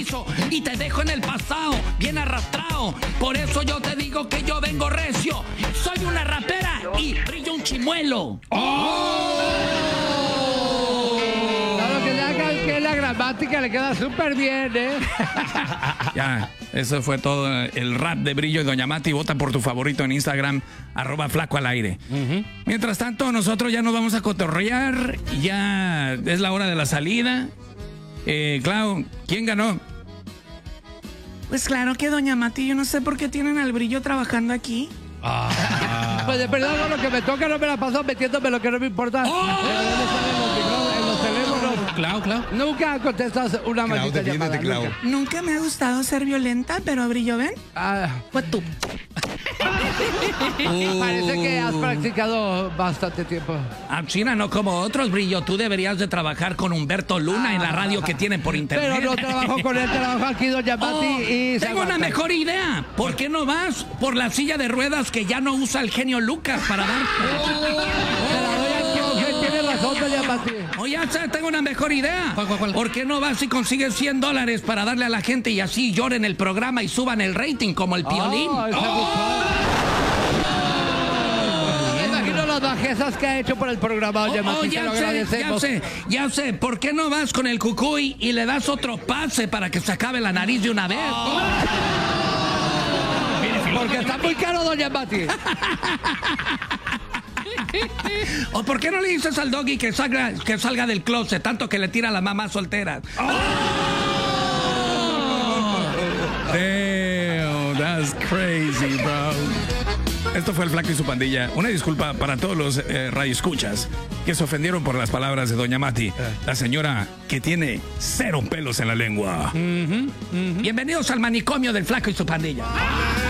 y te dejo en el pasado, bien arrastrado. Por eso yo te digo que yo vengo recio. Soy una rapera y brillo un chimuelo. Claro que le hagan que la gramática le queda súper bien, ¿eh? Ya, eso fue todo el rap de Brillo y Doña Mati. Vota por tu favorito en Instagram, @FlacoAlAire. Mientras tanto, nosotros ya nos vamos a cotorrear. Ya es la hora de la salida. Clau, ¿quién ganó? Pues claro que Doña Mati, yo no sé por qué tienen al Brillo trabajando aquí. Pues de verdad, lo que me toca no me la paso metiéndome lo que no me importa. En los teléfonos. Clau. Nunca contestas una maldita llamada. Clau. Nunca me ha gustado ser violenta, pero Brillo, ven, fue tú. Parece que has practicado bastante tiempo. China, no como otros, Brillo. Tú deberías de trabajar con Humberto Luna en la radio que tienen por internet. Pero no trabajo con él, trabajo aquí Doña Mati y se tengo una aguanta. mejor idea. ¿Por qué no vas por la silla de ruedas que ya no usa el genio Lucas para dar? Se la doy al que tiene razón, Doña Mati. Oye, tengo una mejor idea. ¿Cuál? ¿Por qué no vas y consigues $100 para darle a la gente y así lloren el programa y suban el rating como el Piolín? Me imagino las bajezas que ha hecho por el programa, Doña Mati. Se lo agradecemos. Ya sé. ¿Por qué no vas con el Cucuy y le das otro pase para que se acabe la nariz de una vez? Porque está muy caro, Doña Mati. ¿O por qué no le dices al Doggy que salga del closet, tanto que le tira a la mamá soltera? Damn, that's crazy, bro. Esto fue el Flaco y su pandilla. Una disculpa para todos los radioescuchas que se ofendieron por las palabras de Doña Mati, la señora que tiene 0 pelos en la lengua. Bienvenidos al manicomio del Flaco y su pandilla.